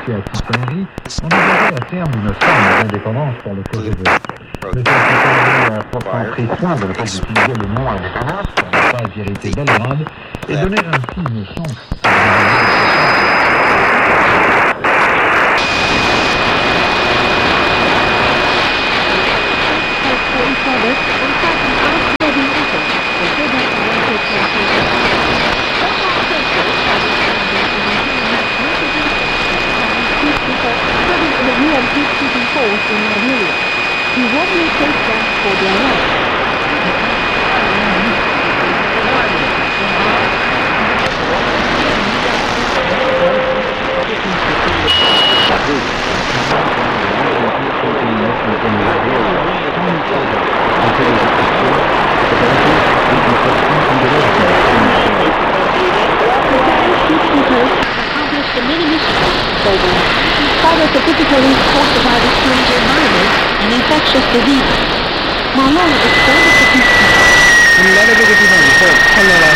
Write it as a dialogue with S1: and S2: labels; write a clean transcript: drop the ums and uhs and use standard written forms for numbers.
S1: associé à Tito-Henry, envisageait à terme une forme d'indépendance pour le Kosovo. Le Tito-Henry a pourtant pris soin de ne pas utiliser le nom indépendance pour ne pas irriter Belgrade et donner ainsi une chance à
S2: He warmly takes them for their life. Accomplished the many missions program. Despite the difficulties caused by the strange environment and infectious diseases, Malone expanded the peacekeeping.